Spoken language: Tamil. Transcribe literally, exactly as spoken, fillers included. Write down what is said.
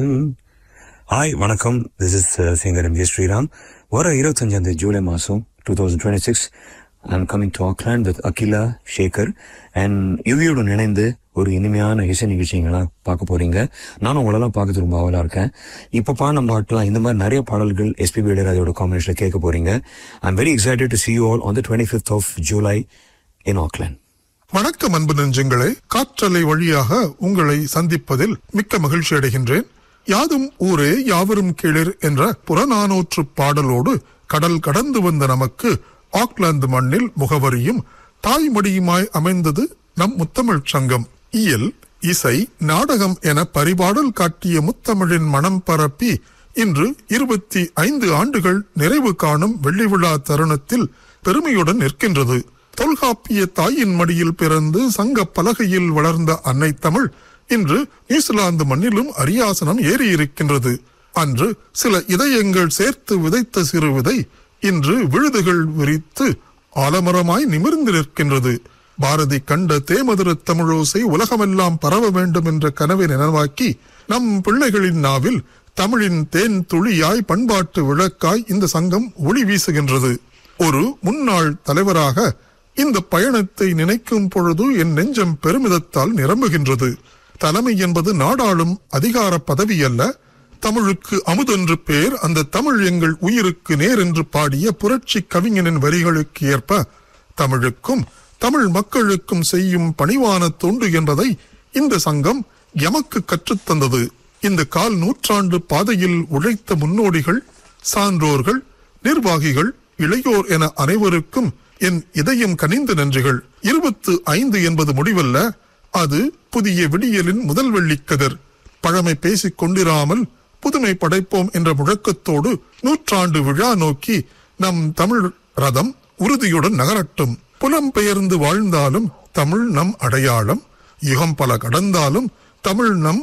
ஹாய் வணக்கம், this is singer M J Sriram. வர இருபத்தஞ்சாம் தேதி ஜூலை மாதம் two thousand twenty six I'm coming to Auckland with Akila Shekar and யுவியுடன் இணைந்து ஒரு இனிமையான இசை நிகழ்ச்சிங்கெல்லாம் பார்க்க போறீங்க. நானும் உங்களெல்லாம் பார்க்கறது ரொம்ப ஆவலாக இருக்கேன். இப்போ பாடின பாட்டெலாம் இந்த மாதிரி நிறைய பாடல்கள் எஸ்பிபி இளையராஜாவோட காம்பினேஷனில் கேட்க போறீங்க. I'm very excited to see you all on the twenty-fifth of July in Auckland. வணக்கம் அன்பு நெஞ்சங்களே, காற்றலை வழியாக உங்களை சந்திப்பதில் மிக்க மகிழ்ச்சி அடைகின்றேன். யாதும் ஊரே யாவரும் கேளிர் என்ற புறநானூற்று பாடலோடு கடல் கடந்து வந்த நமக்கு ஆக்லாந்து மண்ணில் முகவரியும் தாய்மடியுமாய் அமைந்தது நம் முத்தமிழ் சங்கம். இயல், இசை, நாடகம் என பரிபாடல் காட்டிய முத்தமிழின் மனம் பரப்பி இன்று இருபத்தி ஐந்து ஆண்டுகள் நிறைவு காணும் வெள்ளி விழா தருணத்தில் பெருமையுடன் நிற்கின்றது. தொல்காப்பிய தாயின் மடியில் பிறந்து சங்க பலகையில் வளர்ந்த அன்னை தமிழ் இன்று நியூசிலாந்து மண்ணிலும் அரியாசனம் ஏறி இருக்கின்றது. அன்று சில இதயங்கள் சேர்த்து விதைத்த சிறு விதை இன்று விழுதுகள் விரித்து ஆலமரமாய் நிமிர்ந்து நிற்கின்றது. பாரதி கண்ட தேமதுர தமிழோசை உலகமெல்லாம் பரவ வேண்டும் என்ற கனவை நினைவாக்கி நம் பிள்ளைகளின் நாவில் தமிழின் தேன் துளியாய் பண்பாட்டு விளக்காய் இந்த சங்கம் ஒளி வீசுகின்றது. ஒரு முன்னாள் தலைவராக இந்த பயணத்தை நினைக்கும் பொழுது என் நெஞ்சம் பெருமிதத்தால் நிரம்புகின்றது. தலைமை என்பது நாடாளும் அதிகார பதவி அல்ல. தமிழுக்கு அமுதென்று பேர், அந்த தமிழ் எங்கள் உயிருக்கு நேர் என்று பாடிய புரட்சி கவிஞனின் வரிகளுக்கு ஏற்ப தமிழுக்கும் தமிழ் மக்களுக்கும் செய்யும் பணிவான தொண்டு என்பதை இந்த சங்கம் எமக்கு கற்றுத்தந்தது. இந்த கால் நூற்றாண்டு பாதையில் உழைத்த முன்னோடிகள், சான்றோர்கள், நிர்வாகிகள், இளையோர் என அனைவருக்கும் என் இதயம் கனிந்த நன்றிகள். இருபத்து ஐந்து என்பது முடிவல்ல, அது புதிய விடியலின் முதல் வெள்ளிக்கதிர். பழமை பேசிக் கொண்டிராமல் புதுமை படைப்போம் என்ற முழக்கத்தோடு நூற்றாண்டு விழா நோக்கி நம் தமிழ் ரதம் உறுதியுடன் நகரட்டும். புலம் பெயர்ந்து வாழ்ந்தாலும் தமிழ் நம் அடையாளம், யுகம் பல கடந்தாலும் தமிழ் நம்